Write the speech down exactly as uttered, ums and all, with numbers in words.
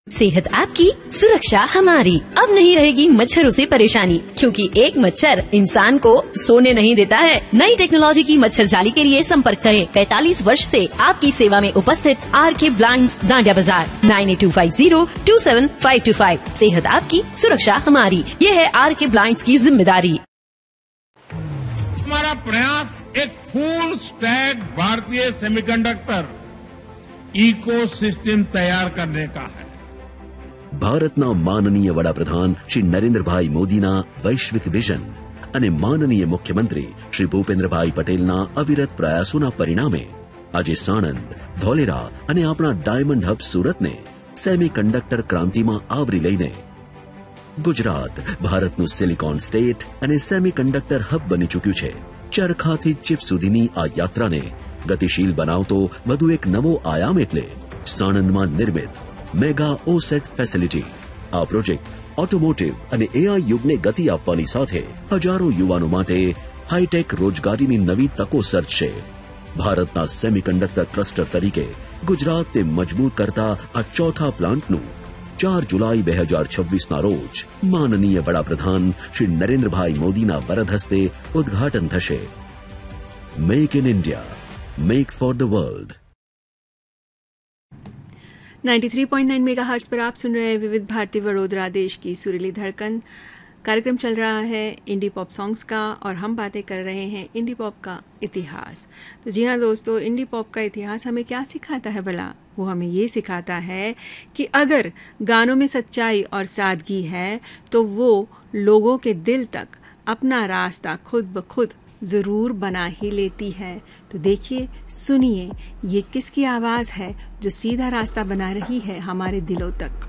सेहत आपकी, सुरक्षा हमारी। अब नहीं रहेगी मच्छरों से परेशानी, क्योंकि एक मच्छर इंसान को सोने नहीं देता है। नई टेक्नोलॉजी की मच्छर जाली के लिए संपर्क करें पैंतालीस वर्ष से आपकी सेवा में उपस्थित आर के ब्लाइंड्स, दांडिया बाजार, nine eight to five zero to seven five to five. सेहत आपकी, सुरक्षा हमारी, ये है आर के ब्लाइंड्स की जिम्मेदारी। हमारा प्रयास एक फुल स्टैक भारतीय सेमीकंडक्टर इकोसिस्टम तैयार करने का है। ભારતના માનનીય વડાપ્રધાન શ્રી નરેન્દ્રભાઈ મોદીના વૈશ્વિક વિઝન અને માનનીય મુખ્યમંત્રી શ્રી ભૂપેન્દ્રભાઈ પટેલના અવિરત પ્રયાસોના પરિણામે આજે સાણંદ, ધોલેરા અને આપણા ડાયમંડ હબ સુરતને સેમીકન્ડક્ટર ક્રાંતિમાં આવરી લઈને ગુજરાત ભારતનું સિલિકોન સ્ટેટ અને સેમીકન્ડક્ટર હબ બની ચૂક્યું છે। ચરખાથી ચિપ સુધીની આ યાત્રાને ગતિશીલ બનાવતો વધુ એક નવો આયામ એટલે સાણંદમાં નિર્મિત મેગા ઓસેટ ફેસિલિટી। આ પ્રોજેક્ટ ઓટોમોટિવ અને એઆઈ યુગને ગતિ આપવાની સાથે હજારો યુવાનો માટે હાઈટેક રોજગારીની નવી તકો સર્જશે। ભારતના સેમીકન્ડક્ટર ક્લસ્ટર તરીકે ગુજરાતને મજબૂત કરતા આ ચોથા પ્લાન્ટનું ચાર જુલાઈ બે હજાર છવ્વીસના રોજ માનનીય વડાપ્રધાન શ્રી નરેન્દ્રભાઈ મોદીના વરદ હસ્તે ઉદ્ઘાટન થશે। Make in India, make for the world. तिरानवे पॉइंट नौ मेगाहर्ट्ज पर आप सुन रहे हैं विविध भारती वडोदरा, देश की सुरीली धड़कन। कार्यक्रम चल रहा है इंडी पॉप सॉन्ग्स का और हम बातें कर रहे हैं इंडी पॉप का इतिहास। तो जी हाँ दोस्तों, इंडी पॉप का इतिहास हमें क्या सिखाता है भला? वो हमें ये सिखाता है कि अगर गानों में सच्चाई और सादगी है तो वो लोगों के दिल तक अपना रास्ता खुद ब खुद जरूर बना ही लेती है। तो देखिए, सुनिए, ये किसकी आवाज है जो सीधा रास्ता बना रही है हमारे दिलों तक।